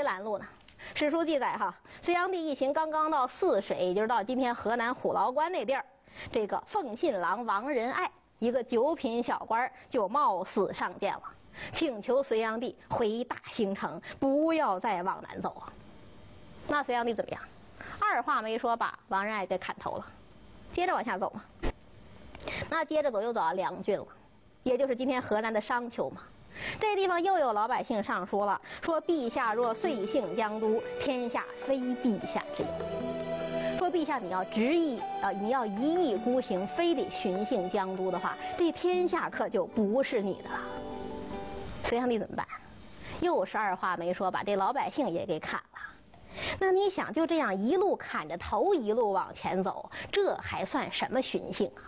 拦路呢。史书记载哈，隋炀帝一行刚刚到泗水，也就是到今天河南虎牢关那地儿，这个奉信郎王仁爱一个九品小官就冒死上谏了，请求隋炀帝回大兴城，不要再往南走啊。那隋炀帝怎么样？二话没说，把王仁爱给砍头了。接着往下走嘛，那接着走又走到梁郡了，也就是今天河南的商丘嘛。这地方又有老百姓上书了，说陛下若遂幸江都，天下非陛下之有。说陛下你要执意你要一意孤行，非得巡幸江都的话，这天下可就不是你的了。隋炀帝怎么办？又是二话没说，把这老百姓也给砍了。那你想，就这样一路砍着头一路往前走，这还算什么巡幸啊？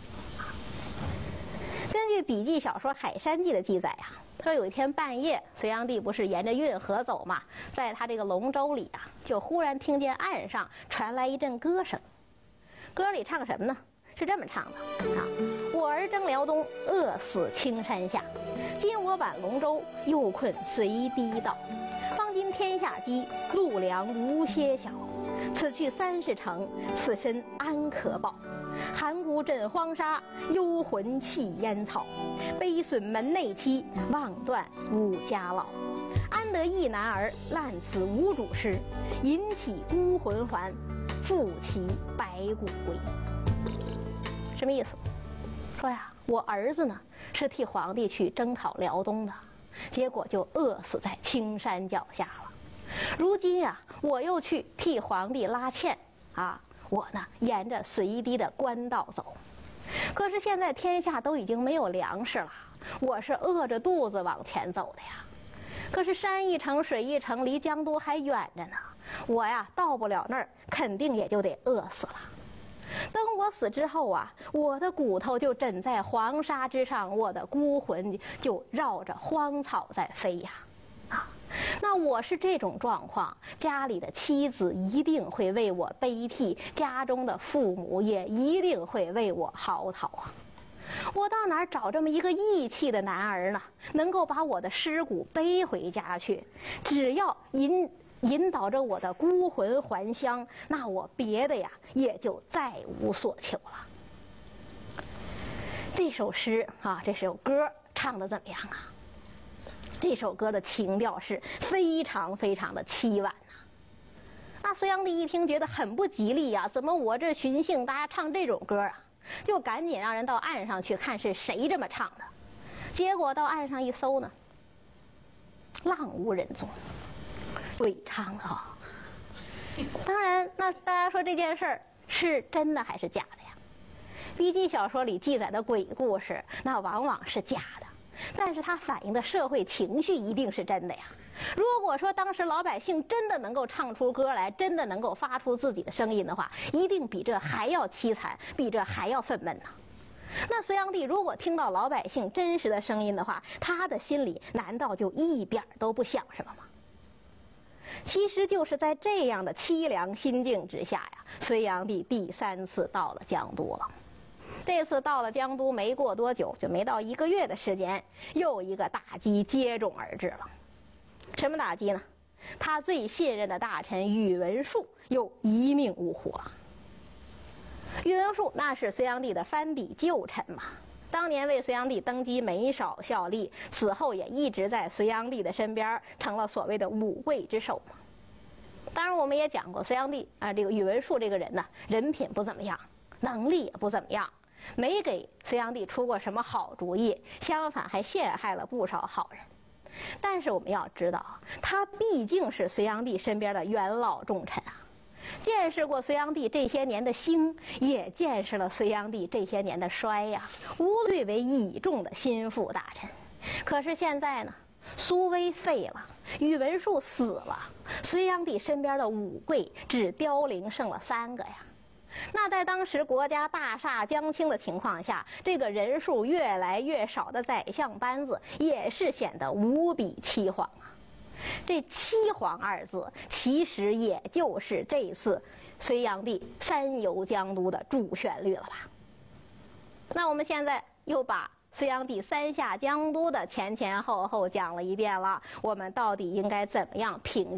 根据笔记小说《海山记》的记载啊，说有一天半夜，隋炀帝不是沿着运河走嘛，在他这个龙舟里啊，就忽然听见岸上传来一阵歌声。歌里唱什么呢？是这么唱的啊：我儿征辽东，饿死青山下。今我挽龙舟，又困随堤道。方今天下饥，路粮无歇晓。此去30程，此身安可保？函谷枕荒沙，幽魂泣烟草。悲损门内妻，望断五家老。安得一男儿，烂此无主师？引起孤魂还，复其白骨归。什么意思？说呀，我儿子呢是替皇帝去征讨辽东的，结果就饿死在青山脚下了。如今呀，我又去替皇帝拉纤啊，我呢沿着随堤的官道走。可是现在天下都已经没有粮食了，我是饿着肚子往前走的呀。可是山一程水一程，离江都还远着呢，我呀到不了那儿，肯定也就得饿死了。等我死之后啊，我的骨头就枕在黄沙之上，我的孤魂就绕着荒草在飞呀。那我是这种状况，家里的妻子一定会为我悲涕，家中的父母也一定会为我嚎啕啊。我到哪儿找这么一个义气的男儿呢？能够把我的尸骨背回家去，只要引导着我的孤魂还乡，那我别的呀也就再无所求了。这首诗啊，这首歌唱得怎么样啊？这首歌的情调是非常非常的凄婉呐。那隋炀帝一听觉得很不吉利呀，怎么我这巡幸大家唱这种歌啊？就赶紧让人到岸上去看是谁这么唱的。结果到岸上一搜呢，浪无人踪，伪唱的啊。当然，那大家说这件事儿是真的还是假的呀？笔记小说里记载的鬼故事，那往往是假的。但是它反映的社会情绪一定是真的呀。如果说当时老百姓真的能够唱出歌来，真的能够发出自己的声音的话，一定比这还要凄惨，比这还要愤懑呢。那隋炀帝如果听到老百姓真实的声音的话，他的心里难道就一点都不想什么吗？其实就是在这样的凄凉心境之下呀，隋炀帝第3次到了江都了。这次到了江都没过多久，就没到1个月的时间，又一个打击接踵而至了。什么打击呢？他最信任的大臣宇文述又一命呜呼了。宇文述那是隋炀帝的藩邸旧臣嘛，当年为隋炀帝登基没少效力，此后也一直在隋炀帝的身边，成了所谓的五贵之首嘛。当然我们也讲过，隋炀帝这个宇文述这个人呢，人品不怎么样，能力也不怎么样，没给隋炀帝出过什么好主意，相反还陷害了不少好人。但是我们要知道，他毕竟是隋炀帝身边的元老重臣啊，见识过隋炀帝这些年的兴，也见识了隋炀帝这些年的衰呀，最为倚重的心腹大臣。可是现在呢，苏威废了，宇文述死了，隋炀帝身边的五贵只凋零剩了3个呀。那在当时国家大厦将倾的情况下，这个人数越来越少的宰相班子也是显得无比凄惶啊。这凄惶2字其实也就是这次隋炀帝山游江都的主旋律了吧。那我们现在又把隋炀帝3下江都的前前后后讲了一遍了，我们到底应该怎么样评价